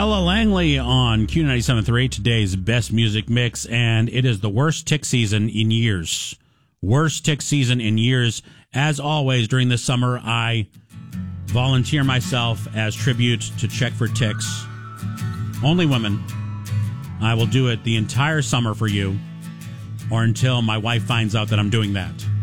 Ella Langley on Q97.3, today's best music mix, and it is the worst tick season in years. Worst tick season in years. As always, during the summer, I volunteer myself as tribute to check for ticks. Only women. I will do it the entire summer for you, or until my wife finds out that I'm doing that.